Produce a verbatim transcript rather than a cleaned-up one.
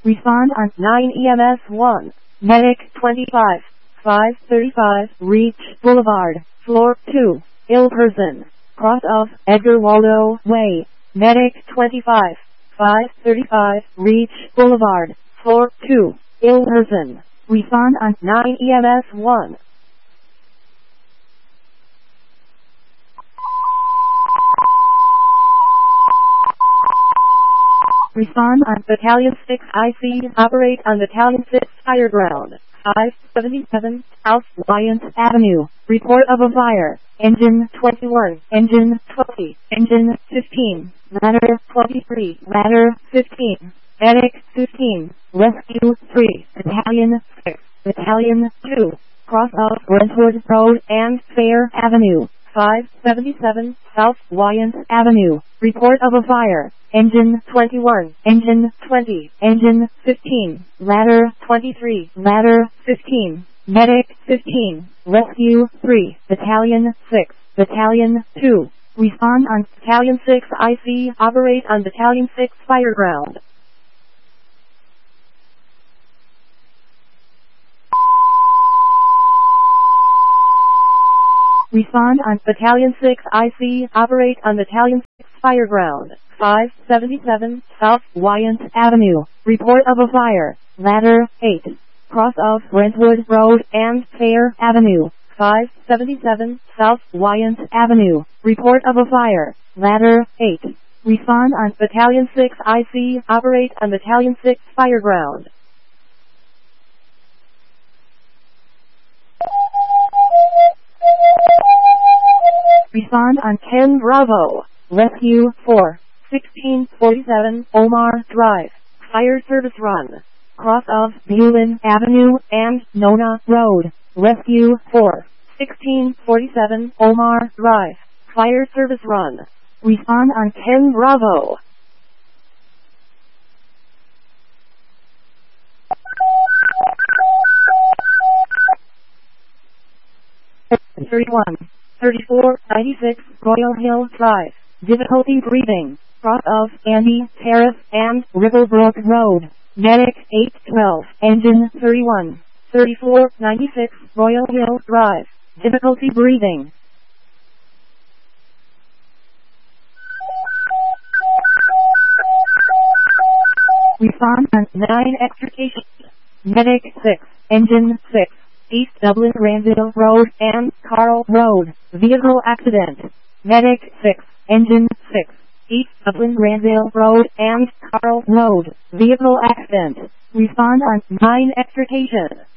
Respond on nine E M S one. Medic twenty-five, five thirty-five, Reach Boulevard, floor two, ill person, cross of Edgar Waldo Way. Medic twenty-five, five thirty-five, Reach Boulevard, floor two, ill person. Respond on nine E M S one. Respond on Battalion six I C. Operate on Battalion six Fire Ground, five seventy-seven, South Wyant Avenue. Report of a fire. Engine twenty-one, Engine twenty, Engine fifteen, Ladder twenty-three, Ladder fifteen, Medic fifteen, Rescue three, Battalion six, Battalion two, cross of Brentwood Road and Fair Avenue, five seventy-seven, South Wyant Avenue. Report of a fire. Engine twenty-one, Engine twenty, Engine fifteen, Ladder twenty-three, Ladder fifteen, Medic fifteen, Rescue three, Battalion six, Battalion two. Respond on Battalion six I C. Operate on Battalion six Fire Ground. Respond on Battalion six I C. Operate on Battalion six Fire Ground, five seventy-seven, South Wyant Avenue. Report of a fire. Ladder eight, cross of Brentwood Road and Fair Avenue, five seventy-seven, South Wyant Avenue. Report of a fire. Ladder eight. Respond on Battalion six I C. Operate on Battalion six Fire Ground. Respond on ten Bravo. Rescue four, sixteen forty-seven, Omar Drive. Fire service run. Cross of Bulin Avenue and Nona Road. Rescue four, sixteen forty-seven, Omar Drive. Fire service run. Respond on ten Bravo. thirty-one, thirty-four, ninety-six, Royal Hill Drive. Difficulty breathing. Cross of Andy Terrace and Riverbrook Road. Medic eight twelve, Engine thirty-one, thirty-four, ninety-six, Royal Hill Drive. Difficulty breathing. Respond on nine extrication. Medic six, Engine six, East Dublin Ranville Road and Carl Road. Vehicle accident. Medic six, Engine six, East Dublin Ranville Road and Carl Road. Vehicle accident. Respond on nine extrication.